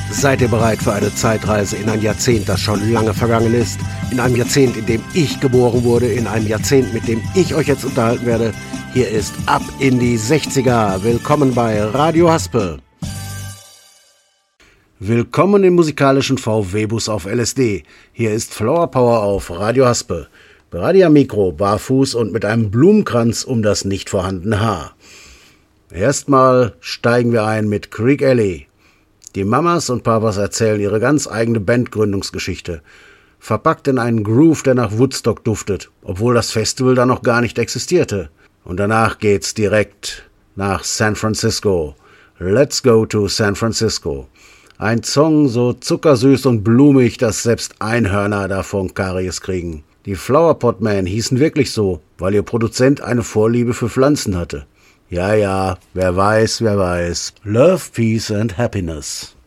Seid ihr bereit für eine Zeitreise in ein Jahrzehnt, das schon lange vergangen ist? In einem Jahrzehnt, in dem ich geboren wurde, in einem Jahrzehnt, mit dem ich euch jetzt unterhalten werde. Hier ist Ab in die 60er. Willkommen bei Radio Haspel. Willkommen im musikalischen VW-Bus auf LSD. Hier ist Flower Power auf Radio Haspel. Gerade am Mikro, barfuß und mit einem Blumenkranz um das nicht vorhandene Haar. Erstmal steigen wir ein mit Creek Alley. Die Mamas und Papas erzählen ihre ganz eigene Bandgründungsgeschichte, verpackt in einen Groove, der nach Woodstock duftet, obwohl das Festival da noch gar nicht existierte. Und danach geht's direkt nach San Francisco. Let's go to San Francisco. Ein Song so zuckersüß und blumig, dass selbst Einhörner davon Karies kriegen. Die Flowerpot Men hießen wirklich so, weil ihr Produzent eine Vorliebe für Pflanzen hatte. Ja, wer weiß. Love, Peace and Happiness.